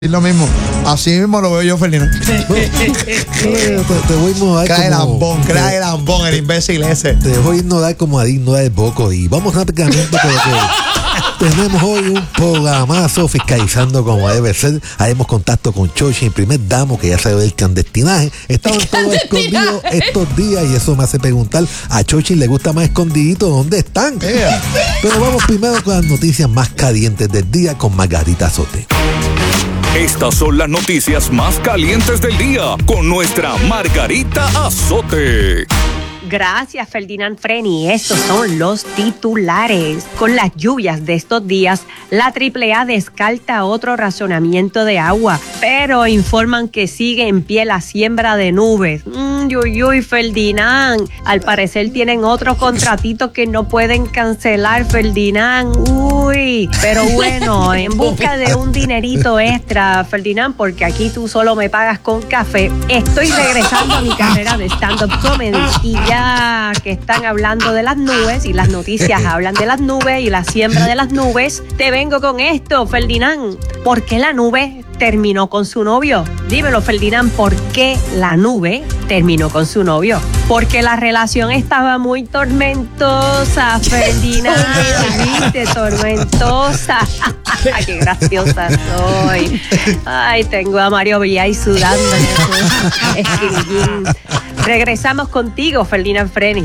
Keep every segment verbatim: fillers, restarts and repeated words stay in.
Es lo mismo. Así mismo lo veo yo, Ferdinand. te, te voy a ignorar. Cae como, lambón, cae lambón, el imbécil ese. Te voy a ignorar como a ignorar el boco. Y vamos rápidamente con lo que tenemos hoy: un programazo fiscalizando como debe ser. Haremos contacto con Chochi, el primer damo que ya salió del clandestinaje. Estaban todos escondidos estos días y eso me hace preguntar: a Chochi le gusta más escondidito, ¿dónde están? Yeah. Pero vamos primero con las noticias más calientes del día con Margarita Azote. Estas son las noticias más calientes del día con nuestra Margarita Azote. Gracias, Ferdinand Freni. Estos son los titulares. Con las lluvias de estos días, la triple A descarta otro racionamiento de agua, pero informan que sigue en pie la siembra de nubes. Mm, uy, uy, Ferdinand. Al parecer tienen otro contratito que no pueden cancelar, Ferdinand. Uy, pero bueno, en busca de un dinerito extra, Ferdinand, porque aquí tú solo me pagas con café, estoy regresando a mi carrera de stand-up comedy y ya que están hablando de las nubes y las noticias hablan de las nubes y la siembra de las nubes, te vengo con esto, Ferdinand. ¿Por qué la nube terminó con su novio? Dímelo, Ferdinand, ¿por qué la nube terminó con su novio? Porque la relación estaba muy tormentosa, Ferdinand. ¿Viste? Tormentosa. Qué graciosa soy. Ay, tengo a Mario Villay sudando en esos esquinillín. Regresamos contigo, Ferdinand Freni.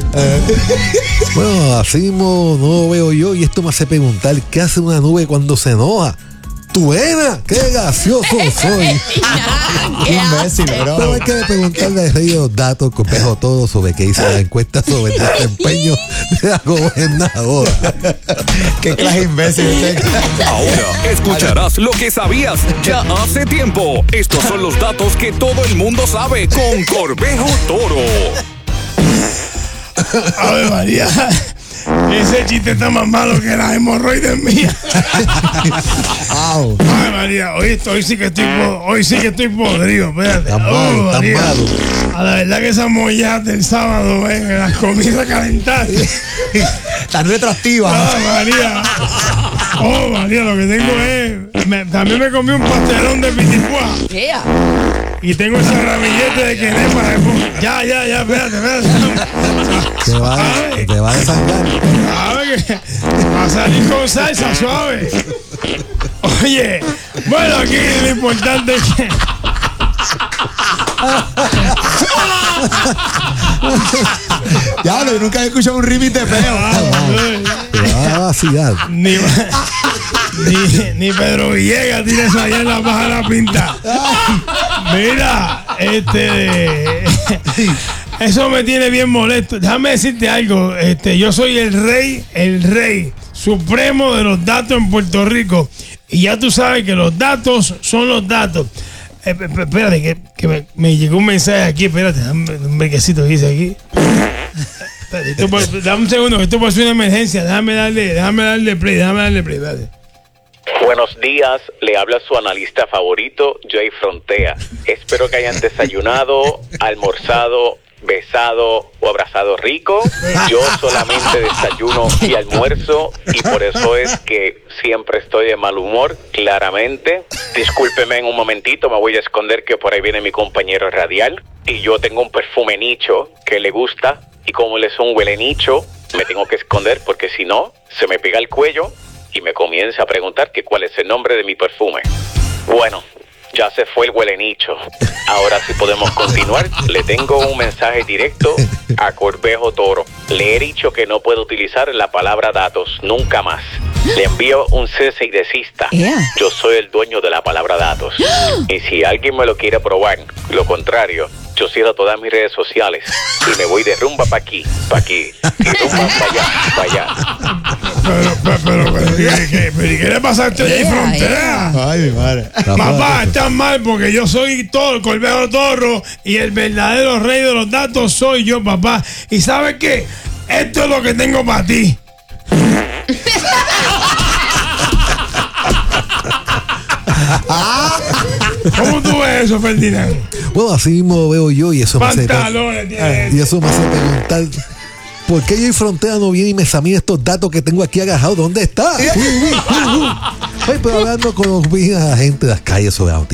Bueno, así mismo no lo veo yo y esto me hace preguntar: ¿qué hace una nube cuando se enoja? ¡Tuena! ¡Qué gracioso soy! ¡Qué imbécil, bro! Pero hay que preguntarle al rey de los datos, Copejo todo, sobre qué hizo la encuesta sobre el desempeño de la gobernadora. ¡Qué clase imbécil! Ahora escucharás lo que sabías ya hace tiempo. Estos son los datos que todo el mundo sabe con Corbejo Toro. A ver, María, ese chiste está más malo que las hemorroides mías. Wow. Ay, María, hoy, estoy, hoy sí que estoy hoy sí que estoy podrido, espérate. Tan malo, Oh, tan María, malo. a la verdad que esas mollas del sábado, eh, me las comienza a calentar. Tan retroactiva. Ah, María. Oh, María, lo que tengo es... me- también me comí un pastelón de pitipuá. Y tengo ese ramillete de quenepa. Ya, ya, ya, espérate, espérate. Te va, a- te va a desangrar. Sabe que va a salir con salsa suave. Oye, bueno, aquí lo importante es que... Ya, yo nunca he escuchado un remix de peo. Te va a vacilar. Ni, ni, ni Pedro Villegas tiene eso allá en la baja de la pinta. Mira, este... Eso me tiene bien molesto. Déjame decirte algo. Este, yo soy el rey, el rey supremo de los datos en Puerto Rico. Y ya tú sabes que los datos son los datos. Eh, pe- pe- espérate, que, que me, me llegó un mensaje aquí. Espérate, dame un bequecito que dice aquí. Espérate, esto puede- dame un segundo, que esto puede ser una emergencia. Déjame darle, déjame darle play, déjame darle play. Espérate. Buenos días, le habla su analista favorito, Jay Frontea. Espero que hayan desayunado, almorzado, besado o abrazado rico. Yo solamente desayuno y almuerzo y por eso es que siempre estoy de mal humor, claramente. Discúlpeme en un momentito, me voy a esconder que por ahí viene mi compañero radial y yo tengo un perfume nicho que le gusta y como él es un huele nicho, me tengo que esconder porque si no, se me pega el cuello y me comienza a preguntar que cuál es el nombre de mi perfume. Bueno, ya se fue el huelenicho. Ahora sí podemos continuar. Le tengo un mensaje directo a Corbejo Toro. Le he dicho que no puedo utilizar la palabra datos nunca más. Le envío un cese y desista. Yo soy el dueño de la palabra datos. Y si alguien me lo quiere probar, lo contrario, yo cierro todas mis redes sociales y me voy de rumba para aquí, para aquí, y rumba para allá, para allá. Pero, pero, pero, pero, ¿qué, qué, pero, ¿qué le pasa a este de frontera? Ay, mi madre. Papá, estás mal porque yo soy todo el Corbejo Toro y el verdadero rey de los datos soy yo, papá. ¿Y sabes qué? Esto es lo que tengo para ti. ¿Cómo tú ves eso, Ferdinand? Bueno, así mismo lo veo yo y eso me hace, Pantalones tiene. y eso me hace preguntar: ¿por qué yo y Frontera no viene y me examina estos datos que tengo aquí agajados? ¿Dónde está? Uy, uy, uy, uy. Ay, pero hablando con los bien a la gente de las calles sobre la noticia.